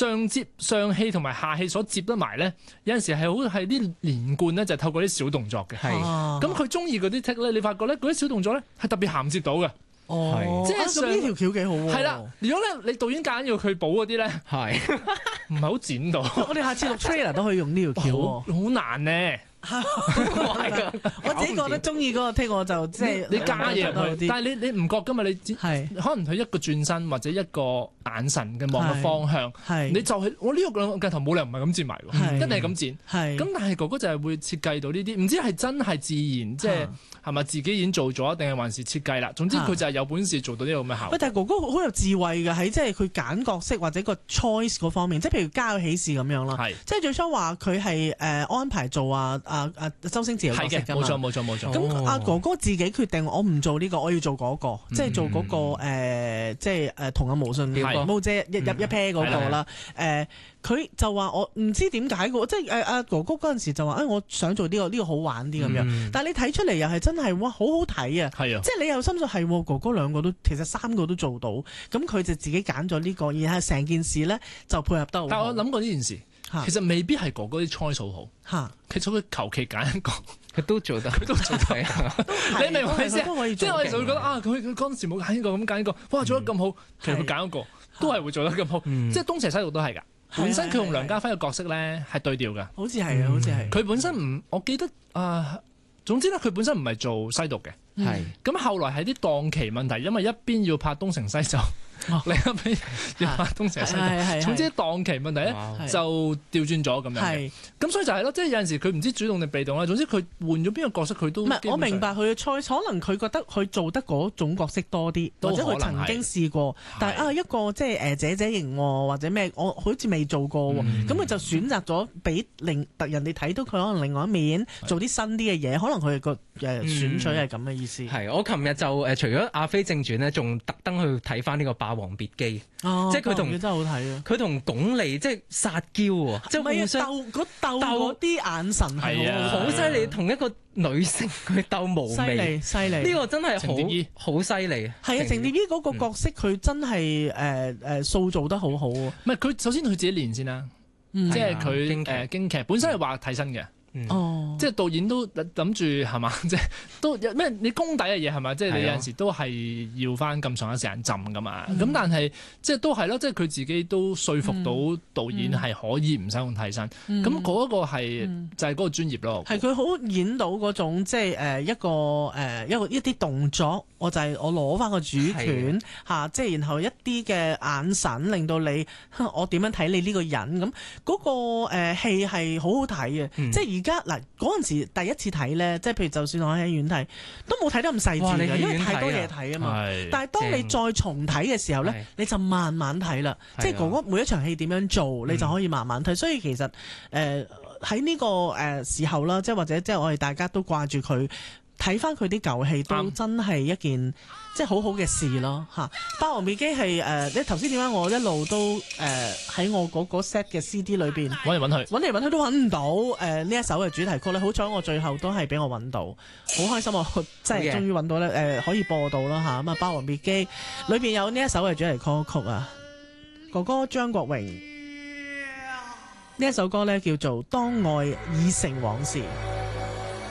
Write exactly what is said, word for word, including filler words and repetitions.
上接上氣同埋下氣所接得埋咧，有陣時係好係啲連貫咧，就係透過啲小動作嘅。 係咁佢中意嗰啲 take 咧，你發覺咧嗰啲小動作咧係特別銜接到嘅。 哦， 即係咁呢條橋幾好喎。 係啦，如果咧你導演揀要佢補嗰啲咧， 係唔係好剪到。 我哋下次錄 trailer 都可以用呢條橋喎。 好難咧。 我自己覺得中意嗰個 take 我就即係你加嘢入去，但係你你唔覺噶嘛？你只係可能佢一個轉身或者一個眼神嘅望嘅方向， 係你就係我呢個鏡頭冇理由唔係咁剪埋喎， 係一定係咁剪。 係咁但係哥哥就係會設計到呢啲，唔知係真係自然，即係係咪自己已經做咗，定係還是設計啦？總之佢就係有本事做到呢個咁嘅效果。 喂，但係哥哥好有智慧嘅喺即係佢揀角色或者個 choice 嗰方面，即係譬如《家有喜事》咁樣啦， 係即係最初話佢係誒安排做啊啊啊周星馳嘅角色㗎嘛。 冇錯冇錯冇錯。 咁阿哥哥自己決定，我唔做呢個，我要做嗰個，即係做嗰個嗯誒，即係誒同阿毛舜係毛姐一入一 pair 嗰個啦。誒，佢就話我唔知點解嘅，即係誒阿哥哥嗰陣時就話誒，我想做呢個呢個好玩啲咁樣。但係你睇出嚟又係真係哇，好好睇啊！ 係啊， 即係你又深信係哥哥兩個都其實三個都做到，咁佢就自己揀咗呢個，然後成件事咧就配合得好好。 但係我諗過呢件事，其實未必係哥哥啲 choice 好好。 嚇， 其實佢求其揀一個。 佢都做得， 佢都做得。你明唔明意思？即係我哋就會覺得啊，佢佢嗰陣時冇揀呢個咁揀呢個，哇做得咁好，其實佢揀一個都係會做得咁好。即係東邪西毒都係㗎。本身佢用梁家輝嘅角色咧係對調㗎。 好似係啊，好似係。 佢本身唔，我記得啊，總之咧佢本身唔係做西毒嘅。 係。咁後來係啲檔期問題，因為一邊要拍東成西就。另一邊要拍東邪西毒，總之檔期問題咧就調轉咗咁樣嘅，咁所以就係咯，即係有陣時佢唔知主動定被動啦。總之佢換咗邊個角色佢都唔係， 我明白佢嘅 choice，可能佢覺得佢做得嗰種角色多啲，或者佢曾經試過，但係啊一個即係誒姐姐型或者咩，我好似未做過喎，咁佢就選擇咗俾令人哋睇到佢可能另外一面，做啲新啲嘅嘢，可能佢個誒選取係咁嘅意思。 係，我琴日就誒除咗《阿飛正傳》咧，仲特登去睇翻呢個《霸王別姬》，即係佢同真係好睇啊！ 佢同鞏俐即係撒嬌喎，即係互相鬥嗰鬥嗰啲眼神係好犀利，同一個女性去鬥無媚， 犀利犀利，呢個真係好好犀利。 係啊，程蝶衣嗰個角色佢真係誒誒塑造得好好喎。 唔係佢首先佢自己練先啦，即係佢誒京劇本身係話替身嘅。哦，即係導演都諗住係嘛，即係都咩？你功底嘅嘢係嘛？即係你有陣時都係要翻咁長一時間浸噶嘛。咁、嗯、但係即係都係咯，即係佢自己都說服到導演係可以唔使用替身。咁嗰、嗯、個係、嗯、就係嗰個專業咯。係佢好演到嗰種即係誒一個誒一個一啲動作，我就係我攞翻個主權嚇，即係然後一啲嘅眼神令到你我點樣睇你呢個人咁嗰、嗰個誒戲係好好睇嘅，嗯、即係。而家嗱嗰陣時第一次睇咧，即係譬如就算我喺戲院睇，都冇睇得咁細緻嘅，因為太多嘢睇啊嘛。但係當你再重睇嘅時候咧，你就慢慢睇啦。即係哥哥每一場戲點樣做，你就可以慢慢睇。所以其實誒喺呢個誒時候啦，即係或者即係我哋大家都掛住佢。睇翻佢啲舊戲都真係一件即係好好嘅事咯嚇。霸王別姬係誒，你頭先點解我一路都誒喺、呃、我嗰嗰 set 嘅 C D 裏邊揾嚟揾去， 揾嚟揾去都揾唔到誒呢、呃、一首嘅主題曲咧。好彩我最後都係俾我揾到，好開心我真係終於揾到咧誒、呃、可以播到啦嚇。咁啊霸王別姬裏邊有呢一首嘅主題歌曲啊，哥哥張國榮呢一首歌咧叫做《當愛已成往事》。